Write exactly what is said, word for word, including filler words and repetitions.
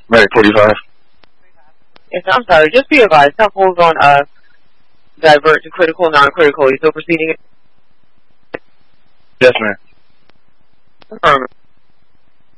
Medic forty-five. Yes, I'm sorry. Just be advised. Some pulls on uh, divert to critical, non-critical. Are you still proceeding? Yes, ma'am. Affirmative.